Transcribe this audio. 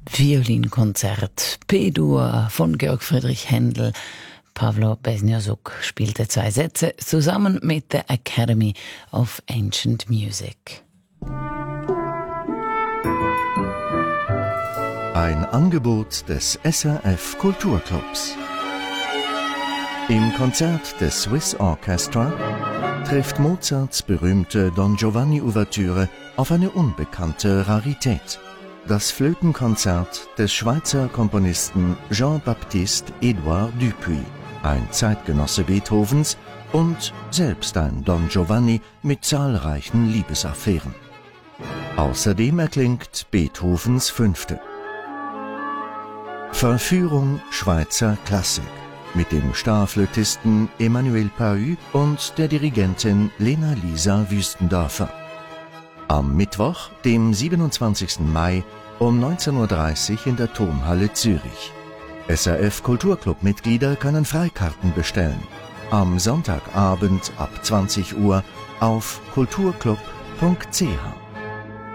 Violinkonzert B-Dur von Georg Friedrich Händel. Pavlo Bezniosuk spielte 2 Sätze zusammen mit der Academy of Ancient Music. Ein Angebot des SRF Kulturclubs. Im Konzert des Swiss Orchestra trifft Mozarts berühmte Don Giovanni-Ouvertüre auf eine unbekannte Rarität. Das Flötenkonzert des Schweizer Komponisten Jean-Baptiste Edouard Dupuy, ein Zeitgenosse Beethovens und selbst ein Don Giovanni mit zahlreichen Liebesaffären. Außerdem erklingt Beethovens 5. Verführung Schweizer Klassik mit dem Starflötisten Emmanuel Pahü und der Dirigentin Lena-Lisa Wüstendorfer. Am Mittwoch, dem 27. Mai um 19:30 Uhr in der Tonhalle Zürich. SRF Kulturclub-Mitglieder können Freikarten bestellen. Am Sonntagabend ab 20 Uhr auf kulturclub.ch.